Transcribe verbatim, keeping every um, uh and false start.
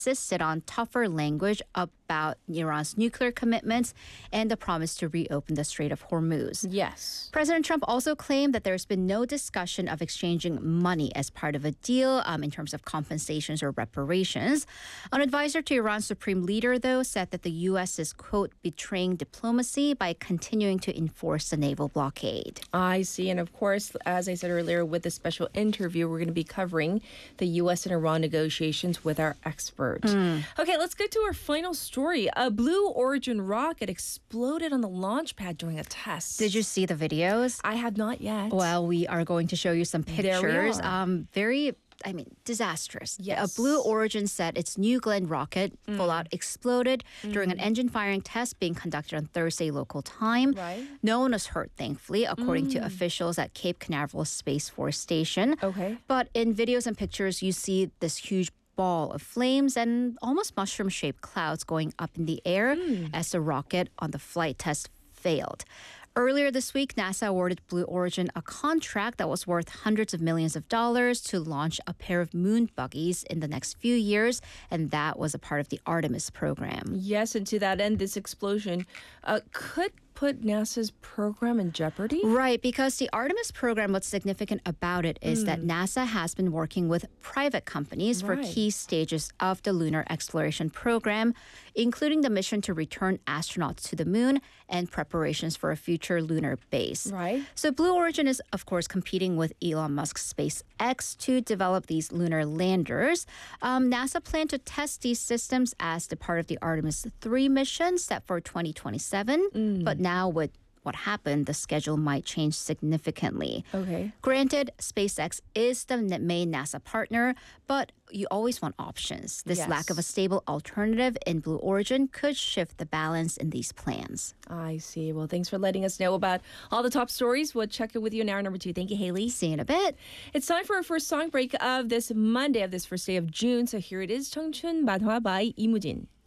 insisted on tougher language about Iran's nuclear commitments and the promise to reopen the Strait of Hormuz. Yes. President Trump also claimed that there's been no discussion of exchanging money as part of a deal um, in terms of compensations or reparations. An advisor to Iran's supreme leader, though, said that the U S is, quote, betraying diplomacy by continuing to enforce the naval blockade. I see. And of course, as I said earlier, with this special interview, we're going to be covering the U S and Iran negotiations with our expert. Mm. Okay, let's get to our final story. A Blue Origin rocket exploded on the launch pad during a test. Did you see the videos? I have not yet. Well, we are going to show you some pictures. There we are. Um, very... I mean, disastrous. Yes. A Blue Origin said its New Glenn rocket Mm. full out exploded Mm. during an engine firing test being conducted on Thursday local time. Right. No one was hurt, thankfully, according Mm. to officials at Cape Canaveral Space Force Station. Okay. But in videos and pictures, you see this huge ball of flames and almost mushroom-shaped clouds going up in the air Mm. as the rocket on the flight test failed. Earlier this week, NASA awarded Blue Origin a contract that was worth hundreds of millions of dollars to launch a pair of moon buggies in the next few years, and that was a part of the Artemis program. Yes, and to that end, this explosion uh, could put NASA's program in jeopardy? Right, because the Artemis program, what's significant about it is mm. that NASA has been working with private companies right. for key stages of the lunar exploration program, including the mission to return astronauts to the moon and preparations for a future lunar base. Right. So Blue Origin is, of course, competing with Elon Musk's SpaceX to develop these lunar landers. Um, NASA planned to test these systems as the part of the Artemis three mission set for twenty twenty-seven, mm. but now with what happened, the schedule might change significantly. Okay. Granted, SpaceX is the main NASA partner, but you always want options. This yes. lack of a stable alternative in Blue Origin could shift the balance in these plans. I see. Well, thanks for letting us know about all the top stories. We'll check in with you in hour number two. Thank you, Haley. See you in a bit. It's time for our first song break of this Monday, of this first day of June. So here it is, 청춘 만화 by 이무진.